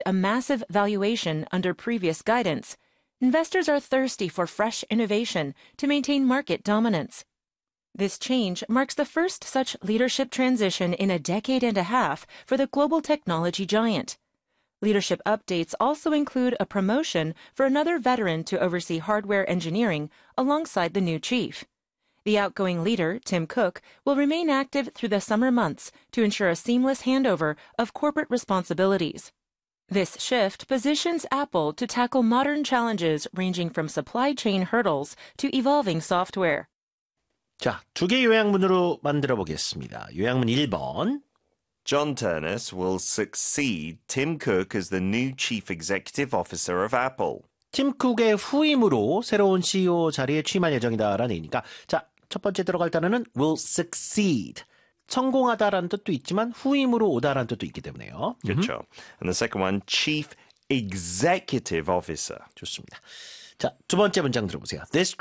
a massive valuation under previous guidance, investors are thirsty for fresh innovation to maintain market dominance. This change marks the first such leadership transition in a decade and a half for the global technology giant. Leadership updates also include a promotion for another veteran to oversee hardware engineering alongside the new chief. The outgoing leader, Tim Cook, will remain active through the summer months to ensure a seamless handover of corporate responsibilities. This shift positions Apple to tackle modern challenges ranging from supply chain hurdles to evolving software. 자, 두 개 요약문으로 만들어 보겠습니다. 요약문 1번. John Ternus will succeed Tim Cook as the new Chief Executive Officer of Apple. 팀 쿡의 후임으로 새로운 CEO 자리에 취임할 예정이다라는 얘기니까 자, 첫 번째 들어갈 단어는 will succeed. 성공하다라는 뜻도 있지만 후임으로 오다라는 뜻도 있기 때문에요. 그렇죠. And the second one, Chief Executive Officer. 좋습니다. 자, 두 번째 문장 들어보세요. This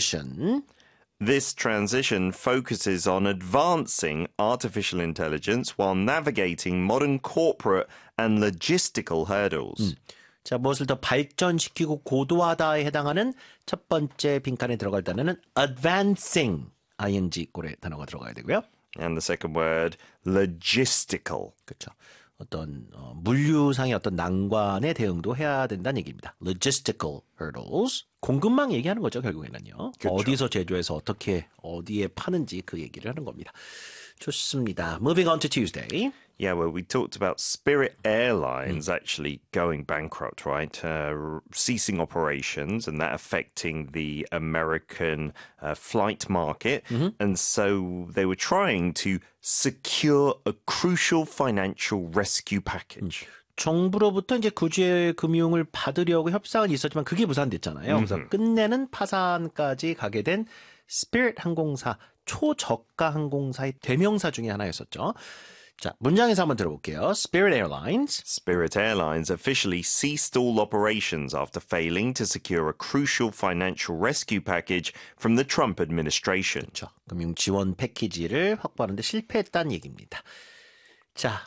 transition focuses on advancing artificial intelligence while navigating modern corporate and logistical hurdles. 자, 무엇을 더 발전시키고 고도화다에 해당하는 첫 번째 빈칸에 들어갈 단어는 advancing, ing 꼴의 단어가 들어가야 되고요. And the second word, logistical. 그렇죠. 어떤 물류상의 어떤 난관에 대응도 해야 된다는 얘기입니다. Logistical hurdles. 공급망 얘기하는 거죠, 결국에는요. 그렇죠. 어디서 제조해서 어떻게 어디에 파는지 그 얘기를 하는 겁니다. 좋습니다. Moving on to Tuesday. Yeah, well, we talked about Spirit Airlines actually going bankrupt, right? Ceasing operations and that affecting the American flight market. And so they were trying to secure a crucial financial rescue package. 정부로부터 이제 구제 금융을 받으려고 협상은 있었지만 그게 무산됐잖아요. 그래서 끝내는 파산까지 가게 된 스피릿 항공사, 초저가 항공사의 대명사 중에 하나였었죠. 자, 문장에서 한번 들어볼게요. Spirit Airlines officially ceased all operations after failing to secure a crucial financial rescue package from the Trump administration. 그렇죠. 금융 지원 패키지를 확보하는데 실패했다는 얘기입니다. 자,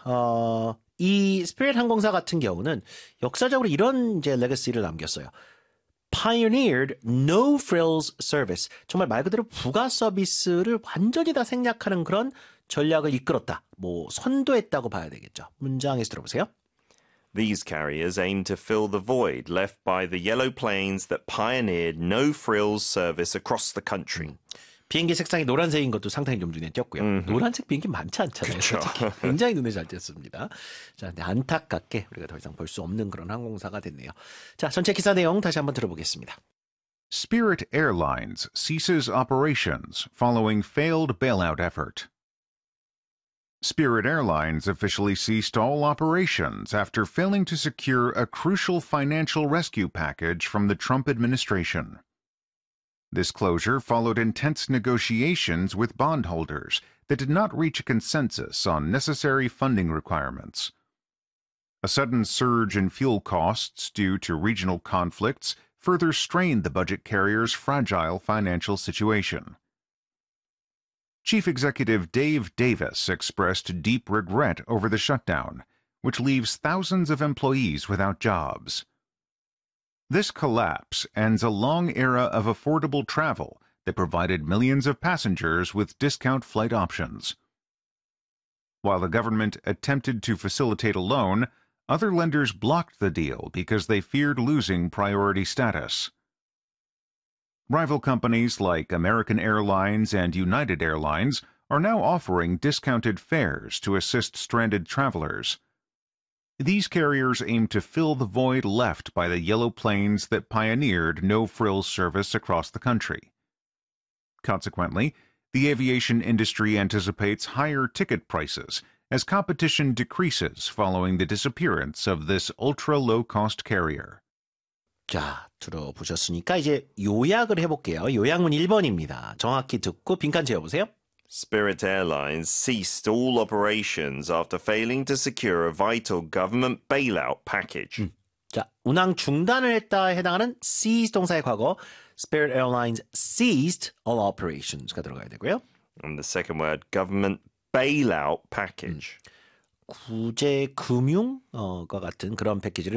이 스피릿 항공사 같은 경우는 역사적으로 이런 이제 레거시를 남겼어요. Pioneered no frills service. 정말 말 그대로 부가 서비스를 완전히 다 생략하는 그런 전략을 이끌었다. 뭐 선도했다고 봐야 되겠죠. 문장에서 들어보세요. These carriers aim to fill the void left by the yellow planes that pioneered no frills service across the country. 비행기 색상이 노란색인 것도 상당히 좀 눈에 띄었고요. 노란색 비행기 많지 않잖아요. 솔직히. 굉장히 눈에 잘 띄었습니다. 자, 근데 안타깝게 우리가 더 이상 볼 수 없는 그런 항공사가 됐네요. 자, 전체 기사 내용 다시 한번 들어보겠습니다. Spirit Airlines ceases operations following failed bailout effort. Spirit Airlines officially ceased all operations after failing to secure a crucial financial rescue package from the Trump administration. This closure followed intense negotiations with bondholders that did not reach a consensus on necessary funding requirements. A sudden surge in fuel costs due to regional conflicts further strained the budget carrier's fragile financial situation. Chief Executive Dave Davis expressed deep regret over the shutdown, which leaves thousands of employees without jobs. This collapse ends a long era of affordable travel that provided millions of passengers with discount flight options. While the government attempted to facilitate a loan, other lenders blocked the deal because they feared losing priority status. Rival companies like American Airlines and United Airlines are now offering discounted fares to assist stranded travelers. These carriers aim to fill the void left by the yellow planes that pioneered no-frills service across the country. Consequently, the aviation industry anticipates higher ticket prices as competition decreases following the disappearance of this ultra-low-cost carrier. 자, 들어보셨으니까 이제 요약을 해볼게요. 요약문 1번입니다. 정확히 듣고 빈칸 채워보세요. Spirit Airlines ceased all operations after failing to secure a vital government bailout package. 자, 운항 중단을 했다에 해당하는 cease 동사의 과거 Spirit Airlines ceased all operations가 들어가야 되고요. And the second word, government bailout package. 구제 금융과 같은 그런 패키지를